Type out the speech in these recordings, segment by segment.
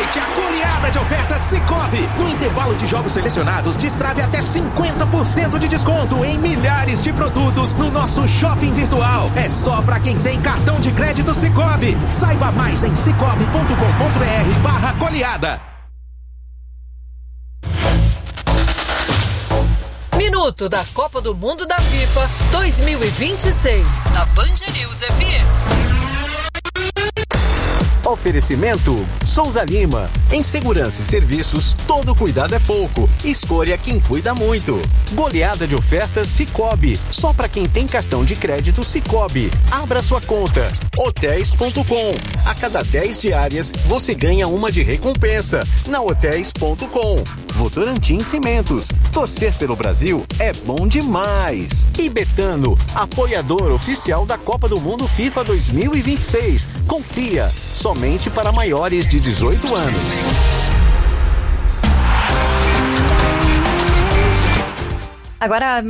Aproveite a goleada de ofertas Sicoob. No intervalo de jogos selecionados, destrave até 50% de desconto em milhares de produtos no nosso shopping virtual. É só pra quem tem cartão de crédito Sicoob. Saiba mais em sicoob.com.br/goleada. Minuto da Copa do Mundo da FIFA 2026, da Band News FM. Oferecimento Souza Lima. Em segurança e serviços, todo cuidado é pouco. Escolha quem cuida muito. Goleada de ofertas Sicoob. Só para quem tem cartão de crédito Sicoob. Abra sua conta. Hotéis.com. A cada 10 diárias, você ganha uma de recompensa. Na Hotéis.com. Votorantim Cimentos. Torcer pelo Brasil é bom demais. E Betano, apoiador oficial da Copa do Mundo FIFA 2026. Confia. Somente para maiores de 18 anos. Agora,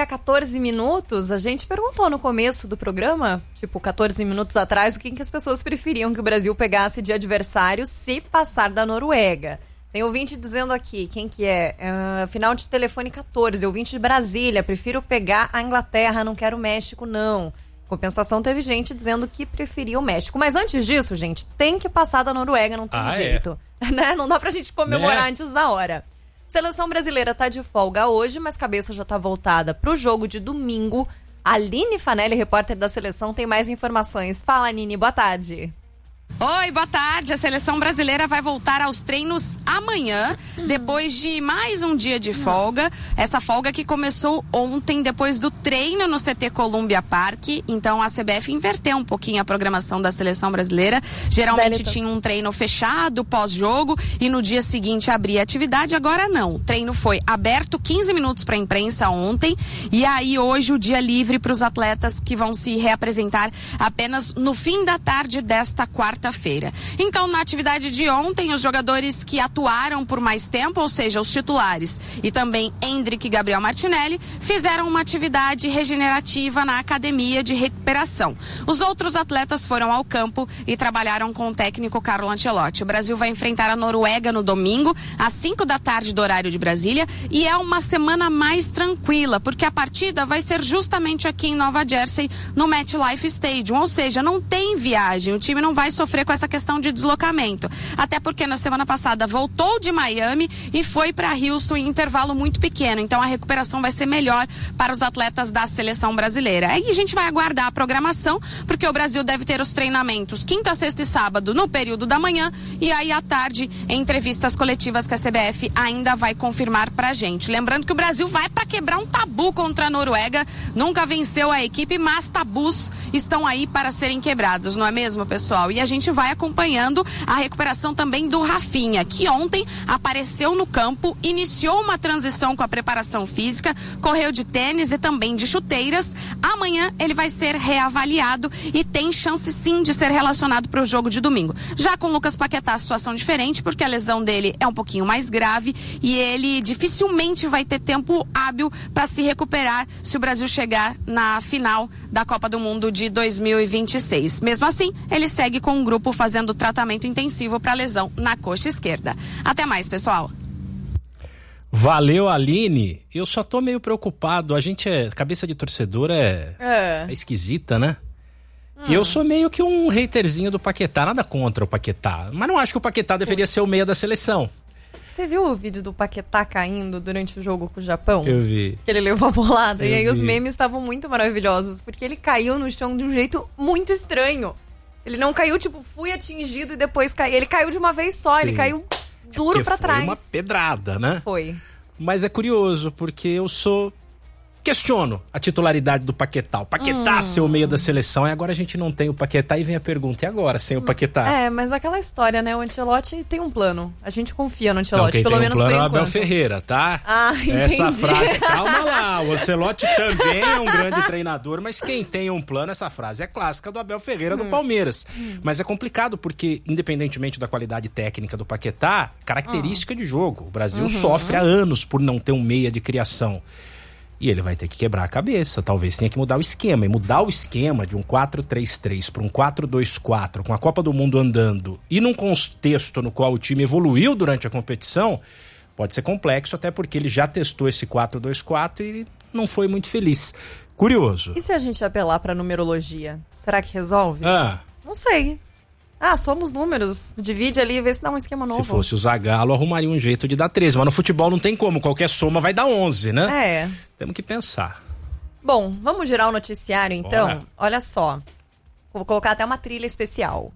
12:14, a gente perguntou no começo do programa, 14 minutos atrás, o que as pessoas preferiam que o Brasil pegasse de adversário se passar da Noruega. Tem ouvinte dizendo aqui, quem que é? Final de telefone 14, ouvinte de Brasília, prefiro pegar a Inglaterra, não quero o México, não. Compensação, teve gente dizendo que preferia o México. Mas antes disso, gente, tem que passar da Noruega, não tem jeito. Né? Não dá pra gente comemorar antes da hora. Seleção brasileira tá de folga hoje, mas cabeça já tá voltada pro jogo de domingo. A Aline Fanelli, repórter da seleção, tem mais informações. Fala, Nini, boa tarde. Oi, boa tarde. A seleção brasileira vai voltar aos treinos amanhã, depois de mais um dia de folga. Essa folga que começou ontem, depois do treino no CT Columbia Park. Então a CBF inverteu um pouquinho a programação da seleção brasileira. Geralmente tinha um treino fechado, pós-jogo, e no dia seguinte abria atividade. Agora não. O treino foi aberto 15 minutos para a imprensa ontem. E aí hoje o dia livre para os atletas que vão se reapresentar apenas no fim da tarde desta quarta-feira. Então, na atividade de ontem, os jogadores que atuaram por mais tempo, ou seja, os titulares, e também Endrick e Gabriel Martinelli, fizeram uma atividade regenerativa na academia de recuperação. Os outros atletas foram ao campo e trabalharam com o técnico Carlo Ancelotti. O Brasil vai enfrentar a Noruega no domingo, às 5 da tarde do horário de Brasília, e é uma semana mais tranquila, porque a partida vai ser justamente aqui em Nova Jersey, no MetLife Stadium, ou seja, não tem viagem, o time não vai sofrer com essa questão de deslocamento. Até porque na semana passada voltou de Miami e foi para Houston em intervalo muito pequeno. Então a recuperação vai ser melhor para os atletas da seleção brasileira. Aí a gente vai aguardar a programação, porque o Brasil deve ter os treinamentos quinta, sexta e sábado no período da manhã, e aí à tarde em entrevistas coletivas que a CBF ainda vai confirmar pra gente. Lembrando que o Brasil vai para quebrar um tabu contra a Noruega. Nunca venceu a equipe, mas tabus estão aí para serem quebrados, não é mesmo, pessoal? E a gente vai acompanhando a recuperação também do Rafinha, que ontem apareceu no campo, iniciou uma transição com a preparação física, correu de tênis e também de chuteiras. Amanhã ele vai ser reavaliado e tem chance sim de ser relacionado para o jogo de domingo. Já com o Lucas Paquetá, a situação diferente, porque a lesão dele é um pouquinho mais grave e ele dificilmente vai ter tempo hábil para se recuperar se o Brasil chegar na final da Copa do Mundo de 2026. Mesmo assim, ele segue com um grupo fazendo tratamento intensivo para lesão na coxa esquerda. Até mais, pessoal. Valeu, Aline. Eu só tô meio preocupado. A gente cabeça de torcedor é esquisita, né? Eu sou meio que um haterzinho do Paquetá, nada contra o Paquetá, mas não acho que o Paquetá deveria ser o meia da seleção. Você viu o vídeo do Paquetá caindo durante o jogo com o Japão? Eu vi. Que ele levou a bolada. E aí os memes estavam muito maravilhosos, porque ele caiu no chão de um jeito muito estranho. Ele não caiu, fui atingido e depois caiu. Ele caiu de uma vez só, ele caiu duro pra trás. Foi uma pedrada, né? Foi. Mas é curioso, porque questiono a titularidade do Paquetá. O Paquetá ser o meio da seleção, e agora a gente não tem o Paquetá, e vem a pergunta, e agora sem o Paquetá? Mas aquela história, né? O Ancelotti tem um plano. A gente confia no Ancelotti, pelo menos por enquanto. É o Abel Ferreira, tá? Entendi. Essa frase, calma lá, o Ancelotti também é um grande treinador, mas quem tem um plano, essa frase é clássica do Abel Ferreira do Palmeiras. Mas é complicado, porque independentemente da qualidade técnica do Paquetá, característica de jogo. O Brasil sofre há anos por não ter um meia de criação. E ele vai ter que quebrar a cabeça, talvez tenha que mudar o esquema. E mudar o esquema de um 4-3-3 para um 4-2-4, com a Copa do Mundo andando, e num contexto no qual o time evoluiu durante a competição, pode ser complexo, até porque ele já testou esse 4-2-4 e não foi muito feliz. Curioso. E se a gente apelar pra numerologia? Será que resolve? Não sei. Somos números. Divide ali e vê se dá um esquema novo. Se fosse o Zagallo, arrumaria um jeito de dar 13. Mas no futebol não tem como. Qualquer soma vai dar 11, né? Temos que pensar. Bom, vamos girar o noticiário então? Bora. Olha só. Vou colocar até uma trilha especial.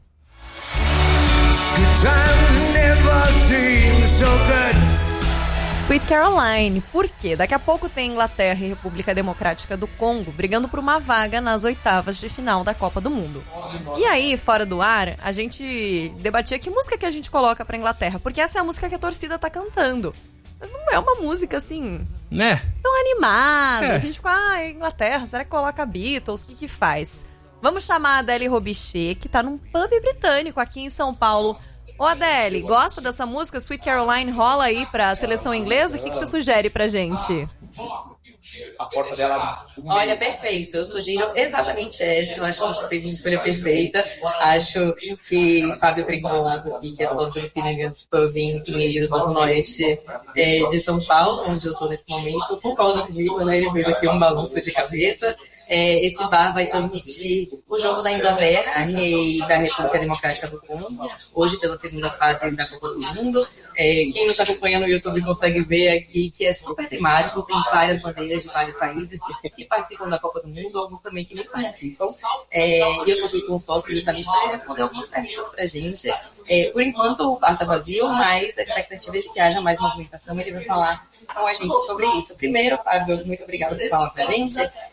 Sweet Caroline. Por quê? Daqui a pouco tem Inglaterra e República Democrática do Congo brigando por uma vaga nas oitavas de final da Copa do Mundo. E aí, fora do ar, a gente debatia que música que a gente coloca pra Inglaterra, porque essa é a música que a torcida tá cantando. Mas não é uma música assim, tão animada. A gente ficou, Inglaterra, será que coloca Beatles? O que faz? Vamos chamar a Adele Robichê, que tá num pub britânico aqui em São Paulo. Ô Adele, gosta dessa música? Sweet Caroline rola aí pra seleção inglesa? O que você sugere pra gente? A porta dela. Olha, perfeito. Eu sugiro exatamente essa. Eu acho que você fez uma escolha perfeita. Acho que Fábio Pringolato, que é sócio do Finnegan's Pub em Pinheiros, no Norte de São Paulo, onde eu estou nesse momento, concorda comigo, né? Ele fez aqui um balanço de cabeça. Esse bar vai transmitir o jogo da Inglaterra e da República Democrática do Congo, hoje pela segunda fase da Copa do Mundo. Quem nos acompanha no YouTube consegue ver aqui que é super temático, tem várias bandeiras de vários países que participam da Copa do Mundo, alguns também que nem participam. E eu estou aqui com o sócio justamente para responder algumas perguntas para a gente. Por enquanto o bar está vazio, mas a expectativa é de que haja mais movimentação. Ele vai falar com a gente sobre isso. Primeiro, Fábio, muito obrigada por falar com a gente.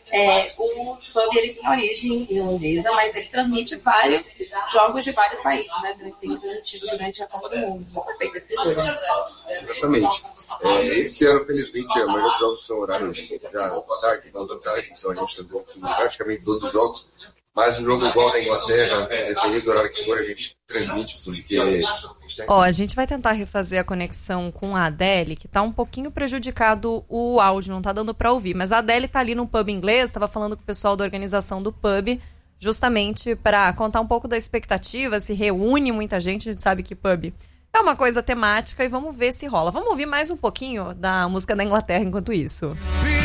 O pub ele tem origem irlandesa, mas ele transmite vários jogos de vários países, né? Tem transmitido durante a Copa do Mundo. Como é feita essa escolha? Exatamente. Esse ano, felizmente, a maioria dos jogos são horários já da tarde, final da tarde, então a gente tem praticamente todos os jogos. Mas um jogo igual da Inglaterra, dependendo do horário que for, a gente transmite, porque... A gente vai tentar refazer a conexão com a Adele, que tá um pouquinho prejudicado o áudio, não tá dando pra ouvir. Mas a Adele tá ali num pub inglês, tava falando com o pessoal da organização do pub, justamente pra contar um pouco da expectativa, se reúne muita gente, a gente sabe que pub é uma coisa temática e vamos ver se rola. Vamos ouvir mais um pouquinho da música da Inglaterra enquanto isso.